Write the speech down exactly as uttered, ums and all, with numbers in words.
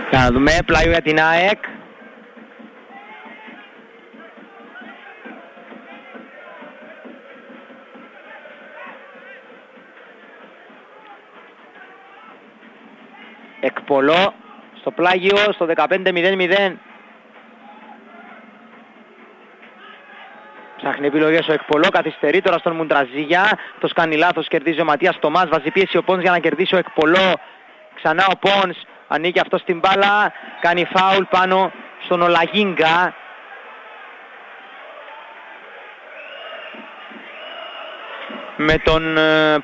Για να δούμε, πλάιο για την ΑΕΚ. Εκπολό στο πλάγιο, στο δεκαπέντε μηδέν μηδέν. Ψάχνει επιλογές ο Εκπολό, καθυστερεί τώρα στον Μουντραζίγια. Το κάνει λάθος, κερδίζει ο Ματίας Τομάς, βάζει πίεση ο Πόνς για να κερδίσει ο Εκπολό. Ξανά ο Πόνς, ανήκει αυτό στην μπάλα, κάνει φάουλ πάνω στον Ολαγίνγκα. Με τον